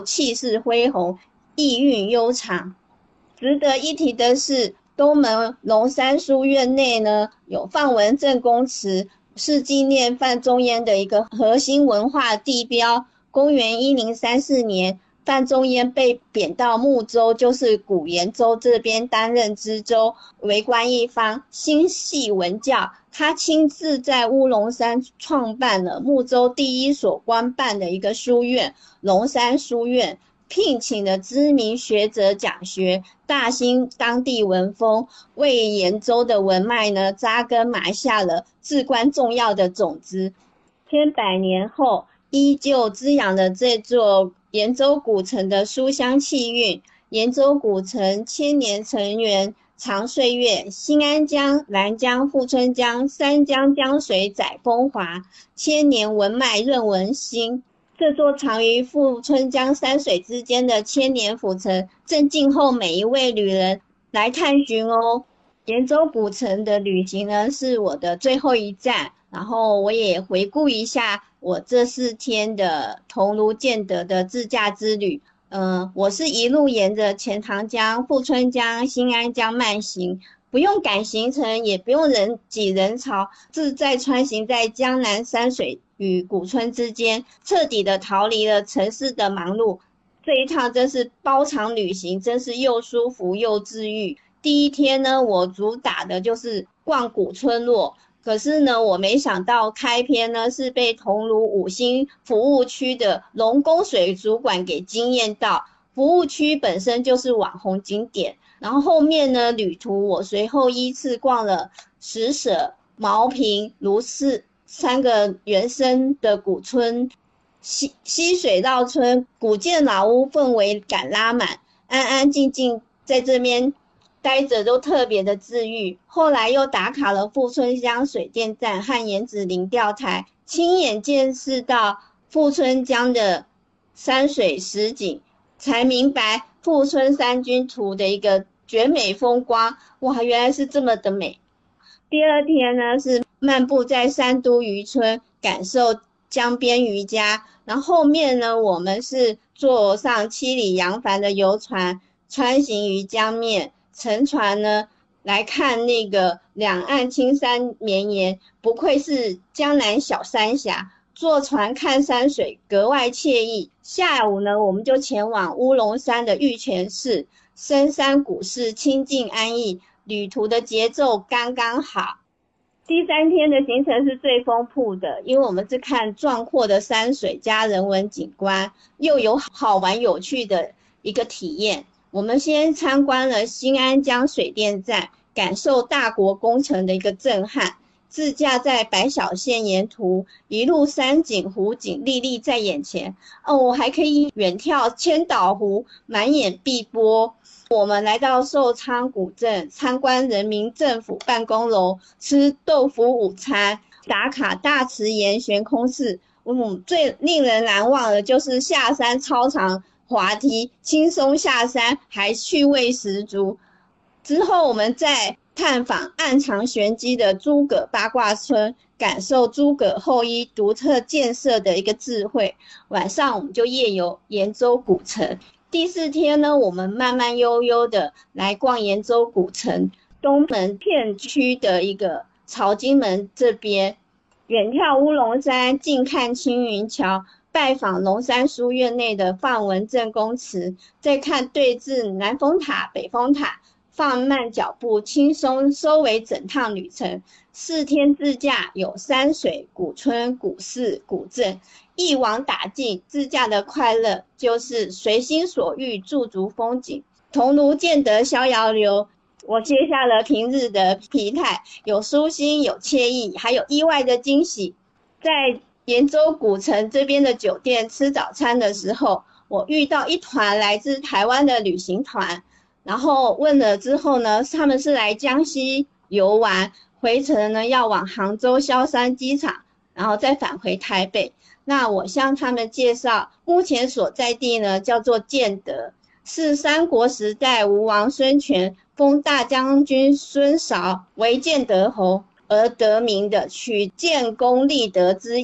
气势恢宏，意蕴悠长。值得一提的是，东门龙山书院内呢有范文正公祠，是纪念范仲淹的一个核心文化地标。公元1034年，范仲淹被贬到睦州，就是古延州这边担任知州，为官一方，心系文教。他亲自在乌龙山创办了睦州第一所官办的一个书院——龙山书院，聘请了知名学者讲学，大兴当地文风，为延州的文脉呢扎根埋下了至关重要的种子。千百年后，依旧滋养了这座延州古城的书香气韵。延州古城千年城垣长岁月，新安江、兰江、富春江三江江水载风华，千年文脉润文心。这座藏于富春江山水之间的千年府城，正静候每一位旅人来探寻哦。延州古城的旅行呢，是我的最后一站，然后我也回顾一下我这4天的桐庐建德的自驾之旅。我是一路沿着钱塘江、富春江、新安江慢行，不用赶行程，也不用人挤人潮，自在穿行在江南山水与古村之间，彻底的逃离了城市的忙碌。这一趟真是包场旅行，真是又舒服又治愈。第一天呢，我主打的就是逛古村落，可是呢，我没想到开篇呢是被桐庐5星服务区的龙宫水族馆给惊艳到。服务区本身就是网红景点，然后后面呢旅途我随后依次逛了石舍、茅坪、卢氏3个原生的古村。溪水绕村，古建老屋氛围感拉满，安安静静在这边待着都特别的治愈。后来又打卡了富春江水电站和盐子林钓台，亲眼见识到富春江的山水实景，才明白富春山居图的一个绝美风光。哇，原来是这么的美。第二天呢，是漫步在三都渔村，感受江边渔家。然后后面呢，我们是坐上七里扬帆的游船，穿行于江面，乘船呢来看那个两岸青山绵延，不愧是江南小三峡。坐船看山水格外惬意。下午呢，我们就前往乌龙山的玉泉寺，深山古寺，清静安逸，旅途的节奏刚刚好。第3天的行程是最丰富的，因为我们是看壮阔的山水加人文景观，又有好玩有趣的一个体验。我们先参观了新安江水电站，感受大国工程的一个震撼。自驾在百小线沿途，一路山景湖景历历在眼前。我还可以远眺千岛湖，满眼碧波。我们来到寿昌古镇，参观人民政府办公楼，吃豆腐午餐，打卡大慈岩悬空寺。最令人难忘的就是下山超长滑梯，轻松下山，还趣味十足。之后我们再探访暗藏玄机的诸葛八卦村，感受诸葛后羿独特建设的一个智慧。晚上我们就夜游延州古城。第4天呢，我们慢慢悠悠的来逛延州古城东门片区的一个曹金门这边，远眺乌龙山，近看青云桥，拜访龙山书院内的范文正公祠，再看对峙南风塔、北风塔，放慢脚步，轻松收尾整趟旅程。4天自驾，有山水、古村、古寺、古镇，一网打尽。自驾的快乐就是随心所欲，驻足风景。桐庐建德逍遥游，我卸下了平日的疲态，有舒心，有惬意，还有意外的惊喜。在延州古城这边的酒店吃早餐的时候，我遇到一团来自台湾的旅行团，然后问了之后呢，他们是来江西游玩，回程呢要往杭州萧山机场，然后再返回台北。那我向他们介绍，目前所在地呢叫做建德，是三国时代吴王孙权封大将军孙韶为建德侯而得名的，取建功立德之意。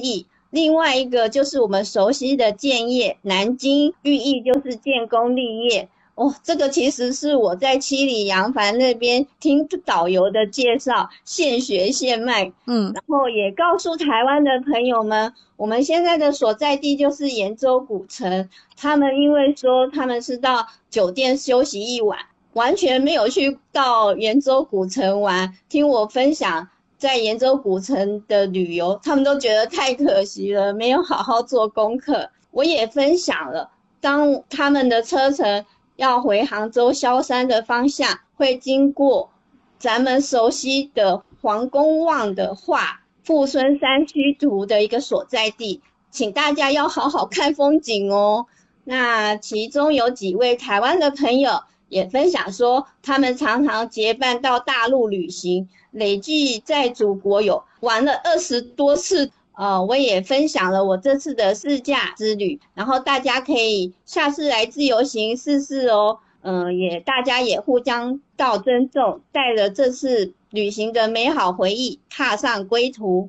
另外一个就是我们熟悉的建业，南京寓意就是建功立业。这个其实是我在七里扬帆那边听导游的介绍，现学现卖。然后也告诉台湾的朋友们，我们现在的所在地就是延州古城。他们因为说他们是到酒店休息一晚，完全没有去到延州古城玩，听我分享在延州古城的旅游，他们都觉得太可惜了，没有好好做功课。我也分享了，当他们的车程要回杭州萧山的方向，会经过咱们熟悉的黄公望的画《富春山居图》的一个所在地，请大家要好好看风景哦。那其中有几位台湾的朋友也分享说，他们常常结伴到大陆旅行，累计在祖国有玩了20多次。我也分享了我这次的试驾之旅，然后大家可以下次来自由行试试哦。大家也互相道珍重，带着这次旅行的美好回忆，踏上归途。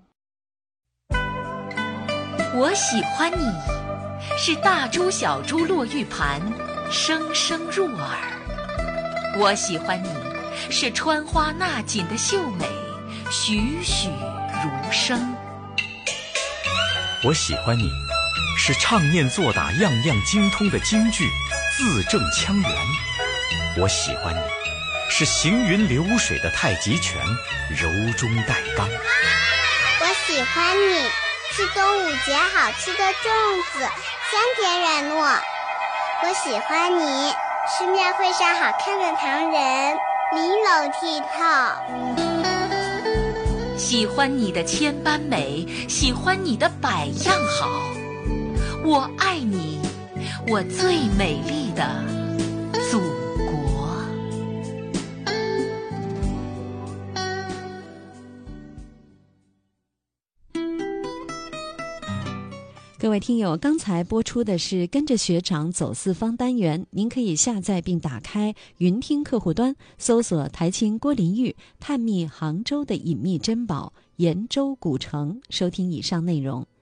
我喜欢你，是大珠小珠落玉盘，声声入耳。我喜欢你，是穿花纳锦的秀美，栩栩如生。 我喜欢你，是唱念做打样样精通的京剧，字正腔圆。我喜欢你，是行云流水的太极拳，柔中带刚。 我喜欢你，是端午节好吃的粽子，香甜软糯。我喜欢你，是庙会上好看的唐人，玲珑剔透。 喜欢你的千般美，喜欢你的百样好。我爱你，我最美丽的祖国。 各位听友，刚才播出的是跟着学长走四方单元，您可以下载并打开云听客户端，搜索台青郭林玉，探秘杭州的隐秘珍宝延州古城，收听以上内容。